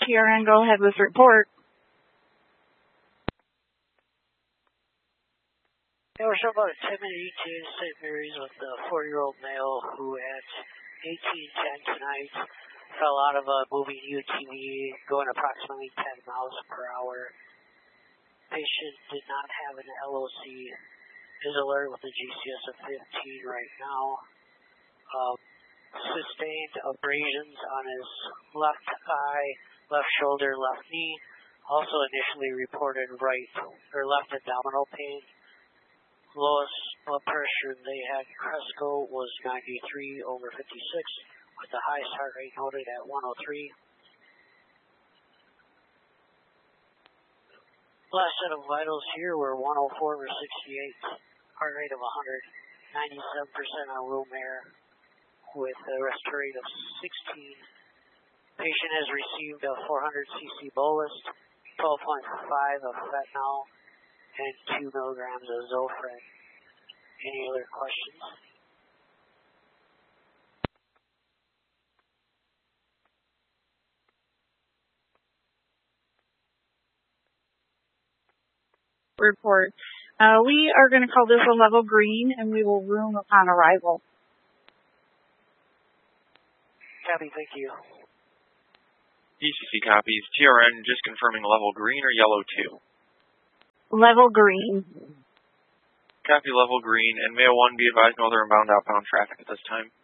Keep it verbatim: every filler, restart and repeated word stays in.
T R N, go ahead with report. There was about a ten minute E T A to Saint Mary's with a four-year-old male who at eighteen ten tonight fell out of a moving U T V going approximately ten miles per hour. Patient did not have an L O C, is alert with a G C S of fifteen right now. Um, sustained abrasions on his left eye, left shoulder, left knee. Also initially reported right or left abdominal pain. Lowest blood pressure they had Cresco was ninety-three over fifty-six, with the highest heart rate noted at one oh three. Last set of vitals here were one oh four over sixty-eight, heart rate of one hundred, ninety-seven percent on room air, with a respiratory rate of sixteen. Patient has received a four hundred c c bolus, twelve point five of fentanyl, and two milligrams of Zofran. Any other questions? Report. Uh, we are going to call this a level green, and we will room upon arrival. Copy, thank you. D C C copies. T R N just confirming level green or yellow two? Level green. Copy level green, and may one be advised no other inbound outbound traffic at this time.